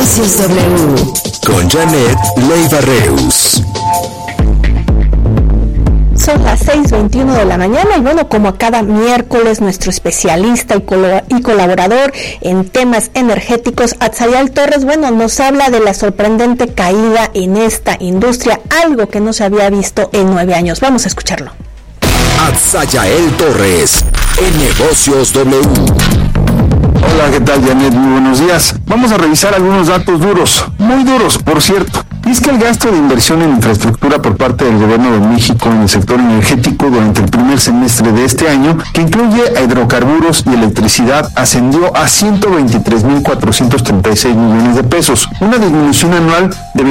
Negocios W con Janet Leiva Reus. Son las 6:21 de la mañana y bueno, como cada miércoles, nuestro especialista y colaborador en temas energéticos, Atzayael Torres, bueno, nos habla de la sorprendente caída en esta industria, algo que no se había visto en 9 años. Vamos a escucharlo. Atzayael Torres, en Negocios W. Hola, ¿qué tal, Janet? Muy buenos días. Vamos a revisar algunos datos duros, muy duros, por cierto. Y es que el gasto de inversión en infraestructura por parte del Gobierno de México en el sector energético durante el primer semestre de este año, que incluye a hidrocarburos y electricidad, ascendió a 123.436 millones de pesos, una disminución anual de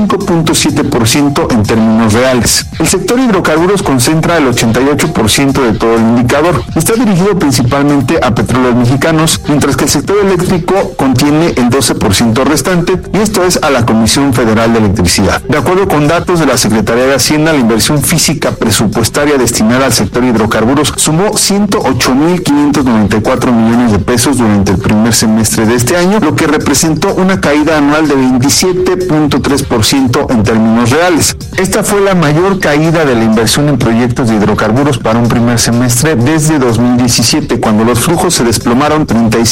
25.7% en términos reales. El sector hidrocarburos concentra el 88% de todo el indicador. Está dirigido principalmente a petróleos mexicanos, mientras que el sector eléctrico contiene el 12% restante, y esto es a la Comisión Federal de Electricidad. De acuerdo con datos de la Secretaría de Hacienda, la inversión física presupuestaria destinada al sector hidrocarburos sumó 108.594 millones de pesos durante el primer semestre de este año, lo que representó una caída anual de 27.3% en términos reales. Esta fue la mayor caída de la inversión en proyectos de hidrocarburos para un primer semestre desde 2017, cuando los flujos se desplomaron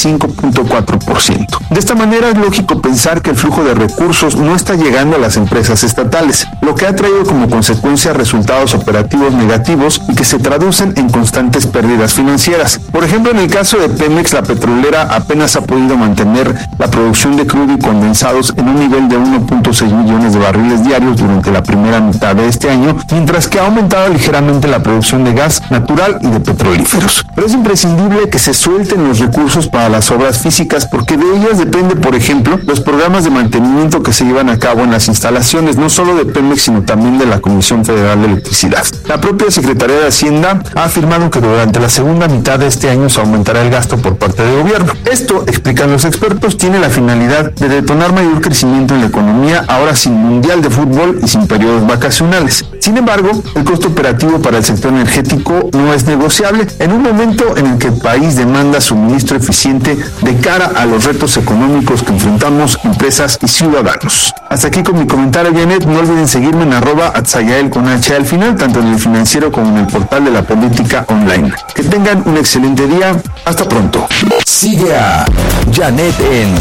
35.4%. De esta manera es lógico pensar que el flujo de recursos no está llegando a las empresas estatales, lo que ha traído como consecuencia resultados operativos negativos y que se traducen en constantes pérdidas financieras. Por ejemplo, en el caso de Pemex, la petrolera apenas ha podido mantener la producción de crudo y condensados en un nivel de 1.6 millones de barriles diarios durante la primera mitad de este año, mientras que ha aumentado ligeramente la producción de gas natural y de petrolíferos. Pero es imprescindible que se suelten los recursos para las obras físicas, porque de ellas depende, por ejemplo, los programas de mantenimiento que se llevan a cabo en las instalaciones, no solo de Pemex, sino también de la Comisión Federal de Electricidad. La propia Secretaría de Hacienda ha afirmado que durante la segunda mitad de este año se aumentará el gasto por parte del gobierno. Esto, explican los expertos, tiene la finalidad de detonar mayor crecimiento en la economía, ahora sin mundial de fútbol y sin periodos vacacionales. Sin embargo, el costo operativo para el sector energético no es negociable en un momento en el que el país demanda suministro eficiente de cara a los retos económicos que enfrentamos empresas y ciudadanos. Hasta aquí con mi comentario, Janet. No olviden seguirme en @Atzayael con H al final, tanto en el Financiero como en el portal de la política online. Que tengan un excelente día. Hasta pronto. Sigue a Janet en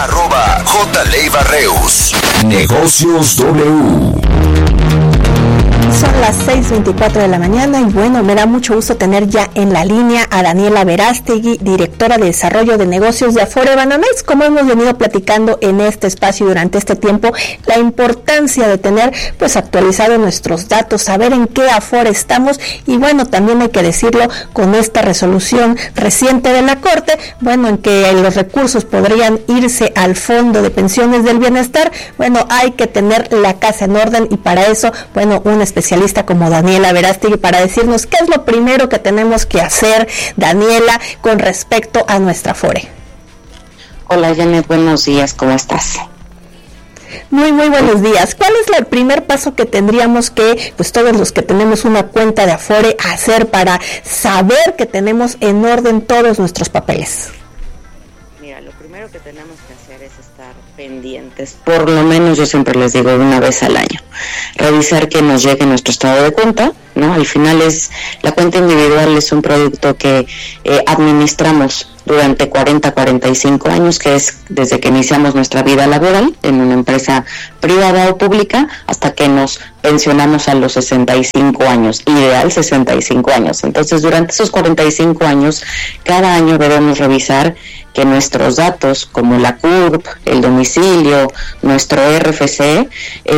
@JLeivaReus. Negocios W. Son las 6:24 de la mañana y bueno, me da mucho gusto tener ya en la línea a Daniela Verástegui, directora de Desarrollo de Negocios de Afore Banamex. Como hemos venido platicando en este espacio durante este tiempo, la importancia de tener pues actualizados nuestros datos, saber en qué Afore estamos y bueno, también hay que decirlo con esta resolución reciente de la Corte, bueno, en que los recursos podrían irse al Fondo de Pensiones del Bienestar. Bueno, hay que tener la casa en orden y para eso, bueno, un especialista como Daniela Verástegui para decirnos qué es lo primero que tenemos que hacer, Daniela, con respecto a nuestra Afore. Hola, Janet, buenos días, ¿cómo estás? Muy buenos días. ¿Cuál es el primer paso que tendríamos que, pues todos los que tenemos una cuenta de Afore, hacer para saber que tenemos en orden todos nuestros papeles? Mira, lo primero que tenemos que hacer es estar pendientes, por lo menos yo siempre les digo una vez al año, revisar que nos llegue nuestro estado de cuenta, ¿no? Al final la cuenta individual es un producto que administramos durante 45 años, que es desde que iniciamos nuestra vida laboral en una empresa privada o pública hasta que nos pensionamos a los 65 años, ideal 65 años. Entonces, durante esos 45 años, cada año debemos revisar que nuestros datos, como la CURP, el domicilio, nuestro RFC,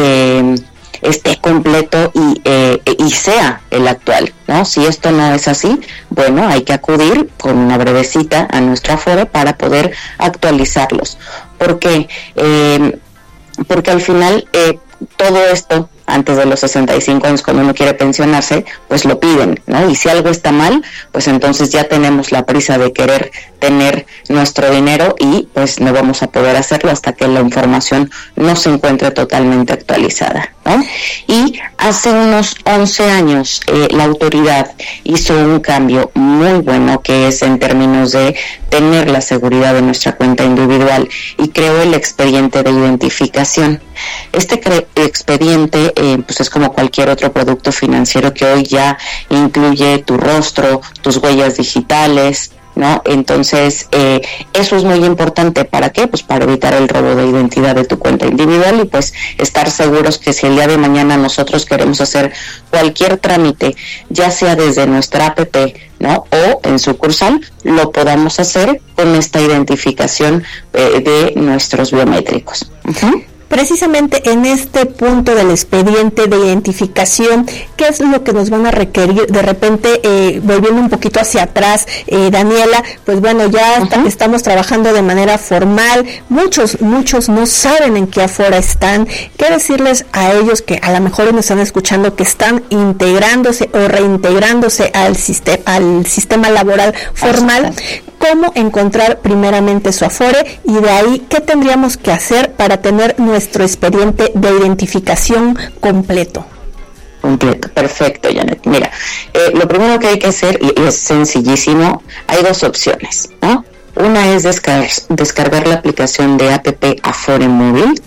esté completo y sea el actual, ¿no? Si esto no es así, bueno, hay que acudir con una breve cita a nuestra Afore para poder actualizarlos. ¿Por qué? Porque al final todo esto antes de los 65 años, cuando uno quiere pensionarse, pues lo piden, ¿no? Y si algo está mal, pues entonces ya tenemos la prisa de querer tener nuestro dinero y pues no vamos a poder hacerlo hasta que la información no se encuentre totalmente actualizada, ¿no? Y hace unos 11 años la autoridad hizo un cambio muy bueno, que es en términos de tener la seguridad de nuestra cuenta individual, y creó el expediente de identificación. Este expediente pues es como cualquier otro producto financiero que hoy ya incluye tu rostro, tus huellas digitales, ¿no? Entonces, eso es muy importante. ¿Para qué? Pues para evitar el robo de identidad de tu cuenta individual y pues estar seguros que si el día de mañana nosotros queremos hacer cualquier trámite, ya sea desde nuestra app, ¿no? O en sucursal, lo podamos hacer con esta identificación de nuestros biométricos. Uh-huh. Precisamente en este punto del expediente de identificación, ¿qué es lo que nos van a requerir? De repente, volviendo un poquito hacia atrás, Daniela, pues bueno, ya estamos trabajando de manera formal, muchos no saben en qué Afore están. ¿Qué decirles a ellos que a lo mejor nos están escuchando, que están integrándose o reintegrándose al sistema laboral formal? ¿Cómo encontrar primeramente su Afore y de ahí qué tendríamos que hacer para tener nuestro expediente de identificación completo? Completo, perfecto, Janet. Mira, lo primero que hay que hacer, y es sencillísimo, hay dos opciones, ¿no? Una es descargar la aplicación de app Afore Móvil,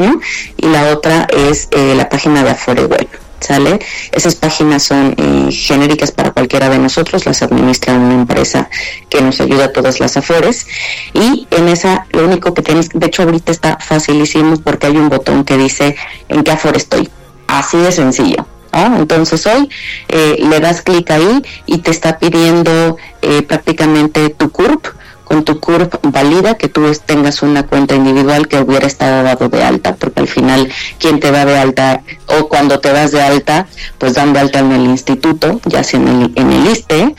y la otra es la página de Afore Web. ¿Sale? Esas páginas son genéricas para cualquiera de nosotros, las administra una empresa que nos ayuda a todas las Afores, y en esa lo único que tienes, de hecho ahorita está facilísimo porque hay un botón que dice en qué Afore estoy, así de sencillo, ¿no? Entonces hoy le das clic ahí y te está pidiendo prácticamente tu CURP. Con tu CURP valida que tú tengas una cuenta individual que hubiera estado dado de alta, porque al final quien te da de alta, o cuando te das de alta, pues dan de alta en el instituto, ya sea en el ISSSTE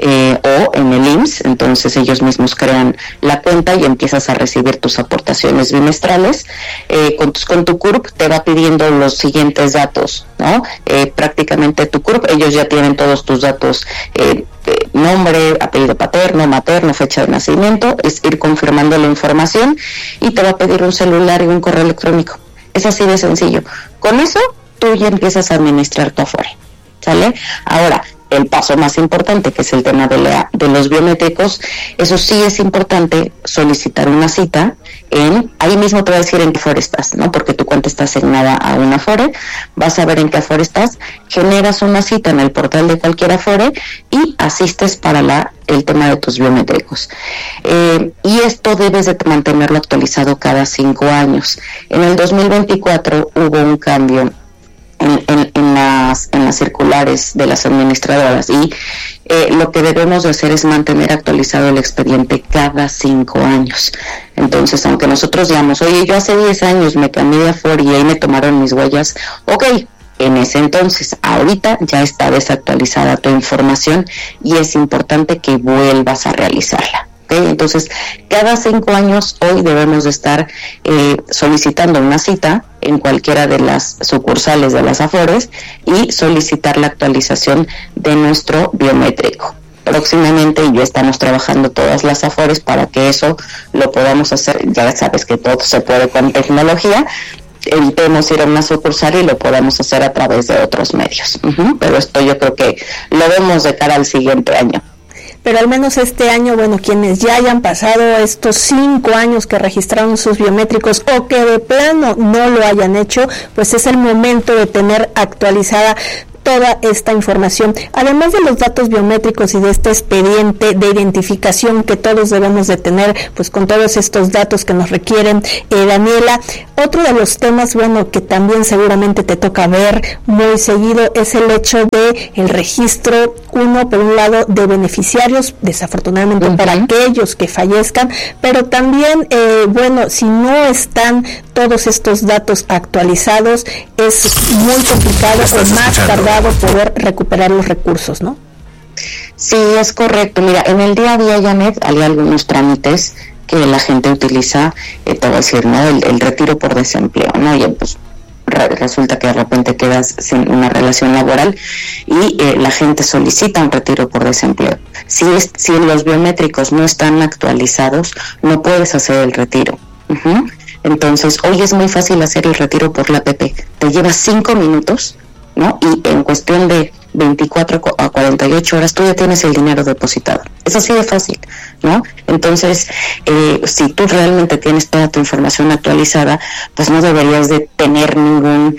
o en el IMSS, entonces ellos mismos crean la cuenta y empiezas a recibir tus aportaciones bimestrales. Con tu CURP te va pidiendo los siguientes datos, ¿no? Prácticamente tu CURP, ellos ya tienen todos tus datos, nombre, apellido paterno, materno, fecha de nacimiento, es ir confirmando la información y te va a pedir un celular y un correo electrónico. Es así de sencillo. Con eso tú ya empiezas a administrar tu Afore, ¿sale? Ahora, el paso más importante, que es el tema de los biométricos, eso sí es importante solicitar una cita ahí mismo te va a decir en qué Afore estás, ¿no? Porque tu cuenta está asignada a una Afore, vas a ver en qué Afore estás, generas una cita en el portal de cualquier Afore y asistes para el tema de tus biométricos. Y esto debes de mantenerlo actualizado cada 5 años. En el 2024 hubo un cambio en las circulares de las administradoras y lo que debemos de hacer es mantener actualizado el expediente cada 5 años. Entonces, aunque nosotros digamos, oye, yo hace 10 años me cambié de Afore y ahí me tomaron mis huellas, ok, en ese entonces, ahorita ya está desactualizada tu información y es importante que vuelvas a realizarla. ¿Okay? Entonces, cada 5 años hoy debemos de estar solicitando una cita en cualquiera de las sucursales de las Afores y solicitar la actualización de nuestro biométrico. Próximamente ya estamos trabajando todas las Afores para que eso lo podamos hacer. Ya sabes que todo se puede con tecnología. Evitemos ir a una sucursal y lo podemos hacer a través de otros medios. Pero esto yo creo que lo vemos de cara al siguiente año. Pero al menos este año, bueno, quienes ya hayan pasado estos 5 años que registraron sus biométricos o que de plano no lo hayan hecho, pues es el momento de tener actualizada toda esta información, además de los datos biométricos y de este expediente de identificación que todos debemos de tener, pues con todos estos datos que nos requieren. Daniela, otro de los temas, bueno, que también seguramente te toca ver muy seguido es el hecho de el registro, por un lado, de beneficiarios, desafortunadamente para aquellos que fallezcan, pero también, bueno, si no están todos estos datos actualizados, es muy complicado o más tardado poder recuperar los recursos, ¿no? Sí, es correcto. Mira, en el día a día, Janet, hay algunos trámites que la gente utiliza, te voy a decir, ¿no? El retiro por desempleo, ¿no? Oye, pues resulta que de repente quedas sin una relación laboral y la gente solicita un retiro por desempleo. Si los biométricos no están actualizados, no puedes hacer el retiro. Entonces, hoy es muy fácil hacer el retiro por la APP. Te lleva 5 minutos, ¿no? Y en cuestión de 24 a 48 horas tú ya tienes el dinero depositado. Es así de fácil, ¿no? Entonces, si tú realmente tienes toda tu información actualizada, pues no deberías de tener ningún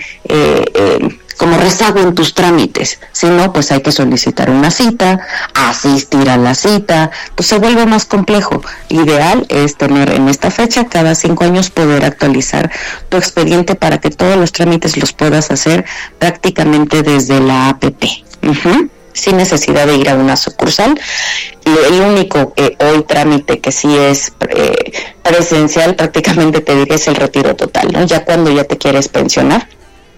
como rezago en tus trámites. Si no, pues hay que solicitar una cita, asistir a la cita, pues se vuelve más complejo. Ideal es tener en esta fecha, cada 5 años, poder actualizar tu expediente para que todos los trámites los puedas hacer prácticamente desde la APP. Sin necesidad de ir a una sucursal. El único hoy trámite que sí es presencial, prácticamente te diría, es el retiro total, ¿no? Ya cuando ya te quieres pensionar,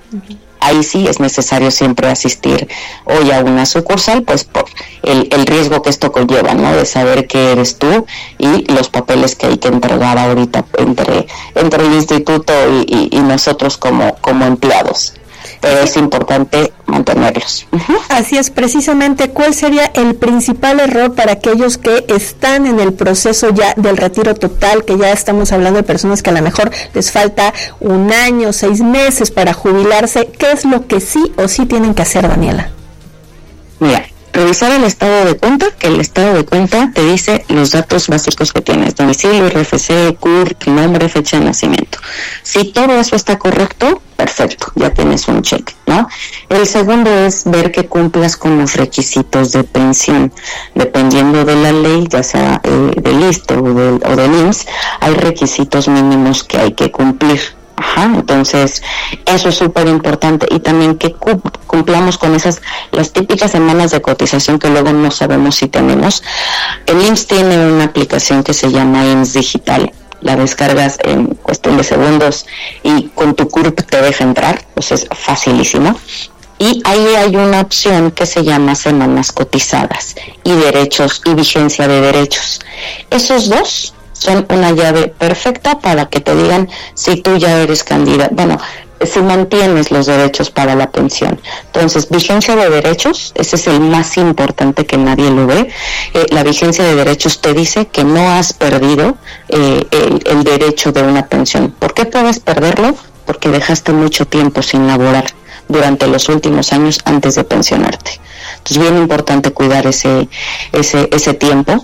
ahí sí es necesario siempre asistir hoy a una sucursal, pues por el riesgo que esto conlleva, ¿no? De saber que eres tú y los papeles que hay que entregar ahorita entre el instituto y nosotros como empleados. Pero es importante mantenerlos. Así es, precisamente, ¿cuál sería el principal error para aquellos que están en el proceso ya del retiro total, que ya estamos hablando de personas que a lo mejor les falta 1 año, 6 meses para jubilarse? ¿Qué es lo que sí o sí tienen que hacer, Daniela? Mira, revisar el estado de cuenta, que el estado de cuenta te dice los datos básicos que tienes: domicilio, RFC, CURP, nombre, fecha de nacimiento. Si todo eso está correcto, perfecto, ya tienes un cheque, ¿no? El segundo es ver que cumplas con los requisitos de pensión. Dependiendo de la ley, ya sea del ISSSTE o del IMSS, hay requisitos mínimos que hay que cumplir. Entonces eso es súper importante, y también que cumplamos con las típicas semanas de cotización que luego no sabemos si tenemos. El IMSS tiene una aplicación que se llama IMSS Digital, la descargas en cuestión de segundos y con tu CURP te deja entrar, pues es facilísimo. Y ahí hay una opción que se llama semanas cotizadas y derechos y vigencia de derechos. Esos dos son una llave perfecta para que te digan si tú ya eres candidato, si mantienes los derechos para la pensión. Entonces, vigencia de derechos, ese es el más importante, que nadie lo ve. La vigencia de derechos te dice que no has perdido el derecho de una pensión. ¿Por qué puedes perderlo? Porque dejaste mucho tiempo sin laborar durante los últimos años antes de pensionarte. Entonces, bien importante cuidar ese tiempo.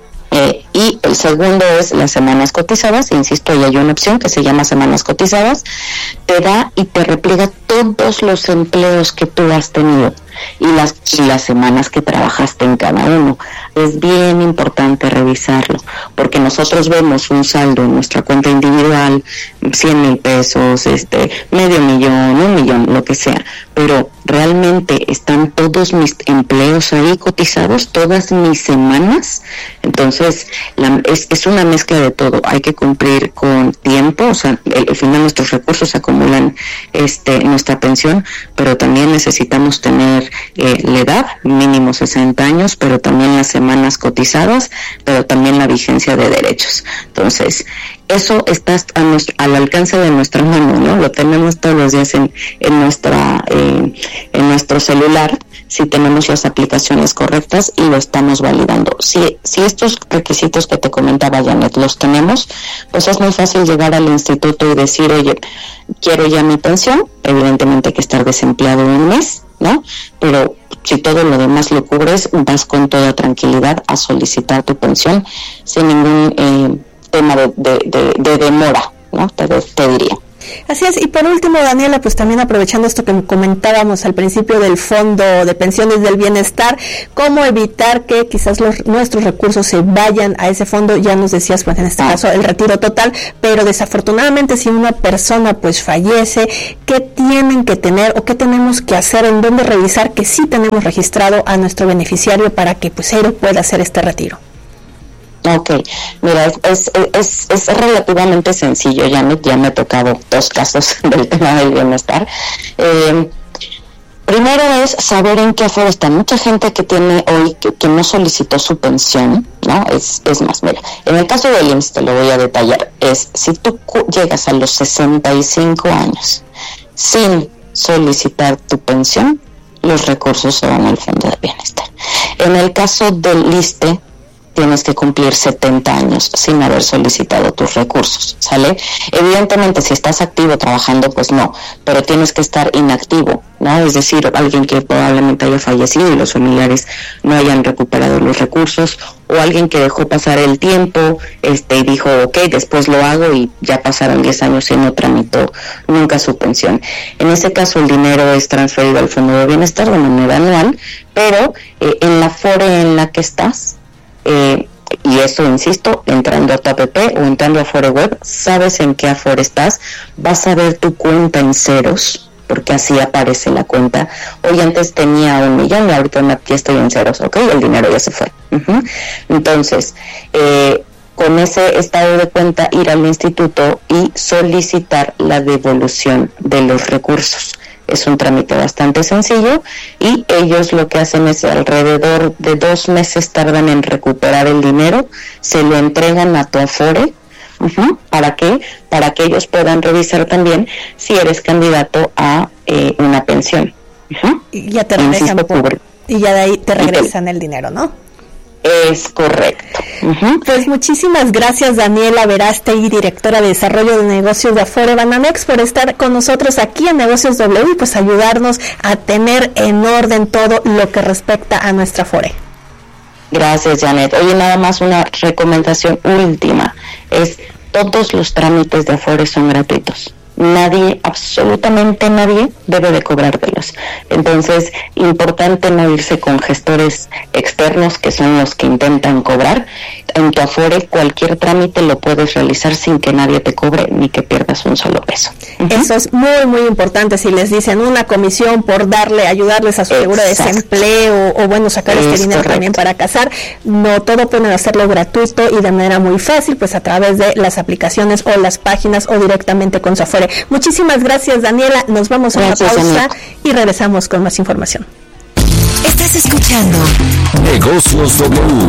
Y el segundo es las semanas cotizadas. Insisto, ahí hay una opción que se llama semanas cotizadas. Te da y te repliega todos los empleos que tú has tenido y las semanas que trabajaste en cada uno. Es bien importante revisarlo, porque nosotros vemos un saldo en nuestra cuenta individual, 100,000 pesos, $500,000, $1 millón, lo que sea, pero realmente están todos mis empleos ahí cotizados, todas mis semanas. Entonces es una mezcla de todo. Hay que cumplir con tiempo, o sea, al final nuestros recursos se acumulan en nuestra pensión, pero también necesitamos tener la edad, mínimo 60 años, pero también las semanas cotizadas, pero también la vigencia de derechos. Entonces, eso está al alcance de nuestra mano, ¿no? Lo tenemos todos los días en nuestro celular, si tenemos las aplicaciones correctas y lo estamos validando. Si estos requisitos que te comentaba, Janet, los tenemos, pues es muy fácil llegar al instituto y decir, oye, quiero ya mi pensión. Evidentemente hay que estar desempleado un mes, ¿no? Pero si todo lo demás lo cubres, vas con toda tranquilidad a solicitar tu pensión sin ningún tema de demora, ¿no? Te diría. Así es, y por último, Daniela, pues también aprovechando esto que comentábamos al principio del Fondo de Pensiones del Bienestar, cómo evitar que quizás nuestros recursos se vayan a ese fondo. Ya nos decías, pues en este caso el retiro total, pero desafortunadamente si una persona pues fallece, ¿qué tienen que tener o qué tenemos que hacer? ¿En dónde revisar que sí tenemos registrado a nuestro beneficiario para que pues él pueda hacer este retiro? Ok, mira, es relativamente sencillo. Ya me he tocado 2 casos del tema del bienestar. Primero es saber en qué aforo está. Mucha gente que tiene hoy que no solicitó su pensión, ¿no? Es más, mira, en el caso del IMSS te lo voy a detallar. Si tú llegas a los 65 años sin solicitar tu pensión, los recursos se van al Fondo de Bienestar. En el caso del ISSSTE, tienes que cumplir 70 años sin haber solicitado tus recursos, ¿sale? Evidentemente, si estás activo trabajando, pues no, pero tienes que estar inactivo, ¿no? Es decir, alguien que probablemente haya fallecido y los familiares no hayan recuperado los recursos, o alguien que dejó pasar el tiempo, y dijo, ok, después lo hago, y ya pasaron 10 años y no tramitó nunca su pensión. En ese caso, el dinero es transferido al Fondo de Bienestar de manera anual, pero en la FORE en la que estás, y eso, insisto, entrando a tu app o entrando a Afore Web, sabes en qué Afore estás, vas a ver tu cuenta en ceros, porque así aparece la cuenta. Hoy antes tenía 1 millón y ahorita ya estoy en ceros, ok, el dinero ya se fue. Entonces, con ese estado de cuenta, ir al instituto y solicitar la devolución de los recursos. Es un trámite bastante sencillo y ellos lo que hacen es alrededor de 2 meses tardan en recuperar el dinero, se lo entregan a tu Afore. ¿Para qué? Para que ellos puedan revisar también si eres candidato a una pensión. Y ya te regresan y ya de ahí te regresan el dinero, ¿no? Es correcto. Pues muchísimas gracias, Daniela Verástegui, directora de Desarrollo de Negocios de Afore Banamex, por estar con nosotros aquí en Negocios W y pues ayudarnos a tener en orden todo lo que respecta a nuestra Afore. Gracias, Janet. Oye, nada más una recomendación última, es todos los trámites de Afore son gratuitos. Nadie, absolutamente nadie, debe de cobrártelos. Entonces, importante no irse con gestores externos que son los que intentan cobrar. En tu Afore, cualquier trámite lo puedes realizar sin que nadie te cobre ni que pierdas un solo peso. Eso es muy, muy importante. Si les dicen una comisión por ayudarles a su seguro de desempleo o bueno, sacar este dinero también para casar, no, todo pueden hacerlo gratuito y de manera muy fácil, pues a través de las aplicaciones o las páginas o directamente con su Afore. Muchísimas gracias, Daniela. Nos vamos a una pausa y regresamos con más información. Estás escuchando Negocios W.